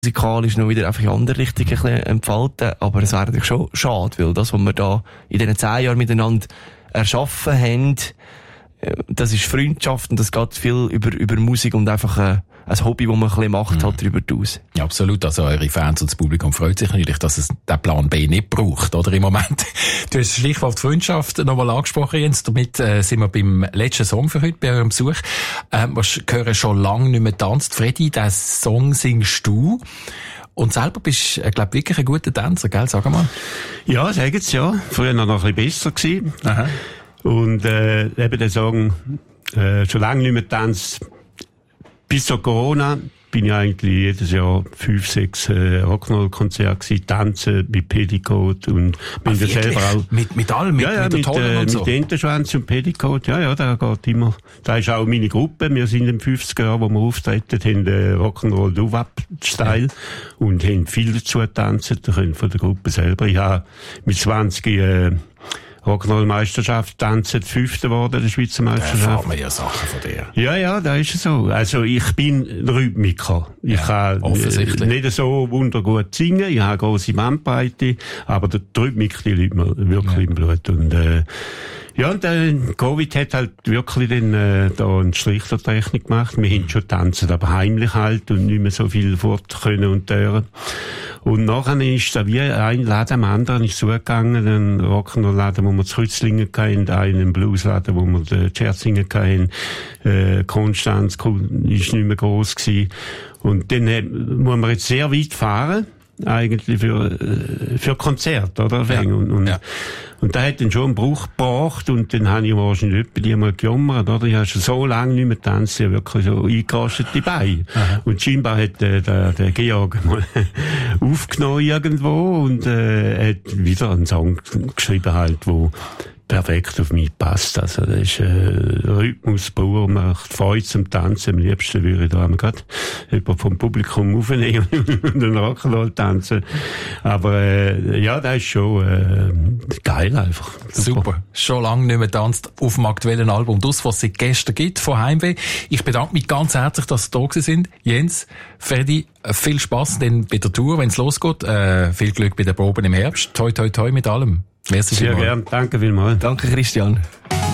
musikalisch noch wieder einfach in andere Richtungen ein bisschen entfalten. Aber es wäre natürlich schon schade, weil das, was wir da in diesen 10 Jahren miteinander erschaffen haben, das ist Freundschaft und das geht viel über Musik und einfach ein Hobby, das man ein bisschen macht, halt darüber aus. Ja, absolut. Also eure Fans und das Publikum freut sich natürlich, dass es den Plan B nicht braucht, oder im Moment. Du hast das Stichwort Freundschaft nochmal angesprochen, Jens. Damit sind wir beim letzten Song für heute, bei eurem Besuch. Wir hören schon lange nicht mehr tanzt. Freddy, diesen Song singst du. Und selber bist du, glaube wirklich ein guter Tänzer, gell? Sag mal. Ja, sagen's ja. Früher noch ein bisschen besser gewesen. Aha. Und eben der Song schon lange nicht mehr tanzt. Bis zur Corona bin ich eigentlich jedes Jahr 5, 6 Rock'n'Roll-Konzerte gewesen, tanzen mit Petticoat und bin da selber auch... Mit allem? Mit der Tonnen und so? Mit Entenschwanz und Petticoat, ja, da geht immer. Da ist auch meine Gruppe, wir sind in den 50er Jahren, wo wir auftreten, haben Rock'n'Roll Doo-Wop-Style und haben viel dazu getanzt, von der Gruppe selber. Ich habe mit 20 Rock'n'Roll-Meisterschaft tanzen, 5. geworden, der Schweizer Meisterschaft. Da erfahren wir ja Sachen von dir. Ja, da ist es so. Also, ich bin Rhythmiker. Ich kann nicht so wundergut singen, ich habe grosse Bandbreite, aber die Rhythmik, die liegt mir wirklich im Blut. Und, und Covid hat halt wirklich dann, da einen Strich der Technik gemacht. Wir haben schon tanzen, aber heimlich halt und nicht mehr so viel fort können und dürfen. Und nachher ist da wie ein Laden am anderen ist zugegangen, ein Rock'n'Roll-Laden, wo wir zu Rützlingen hatten, einen Blues-Laden, wo wir die Scherzingen hatten, Konstanz ist nicht mehr gross gewesen. Und dann muss man jetzt sehr weit fahren, eigentlich für Konzerte, oder? Und da hat dann schon einen Bruch gebracht und dann habe ich wahrscheinlich etwa die mal gejammert, oder? Ich habe schon so lange nicht mehr getanzt, ich habe wirklich so eingerastete Beine. Aha. Und scheinbar hat der Georg mal aufgenommen irgendwo und hat wieder einen Song geschrieben halt, wo perfekt auf mich passt. Also, das ist, Rhythmus pur, macht Freude zum Tanzen. Am liebsten würde ich da gerade jemand vom Publikum aufnehmen und einen Rock'n'Roll tanzen. Aber, das ist schon, geil einfach. Super. Schon lange nicht mehr tanzt auf dem aktuellen Album. Das, was es seit gestern gibt, von Heimweh. Ich bedanke mich ganz herzlich, dass Sie da gewesen sind. Jens, Freddy, viel Spass denn bei der Tour, wenn es losgeht. Viel Glück bei den Proben im Herbst. Toi, toi, toi mit allem. Merci sehr gern. Danke vielmals. Danke, Christian.